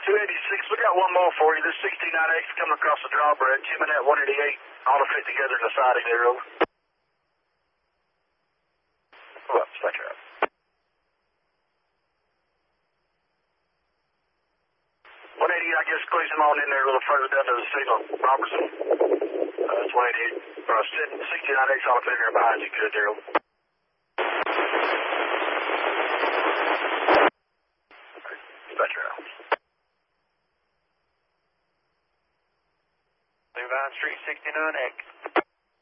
286, we got one more for you. This 69X coming across the drawbridge. Him and that 188 ought to fit together in the siding there, over. Well, Spectre out. 188, I guess squeeze him on in there a little further down to the signal, Robertson. That's 188. 69X ought to fit in there behind you, good, Daryl. Spectre out. Levine Street 69X.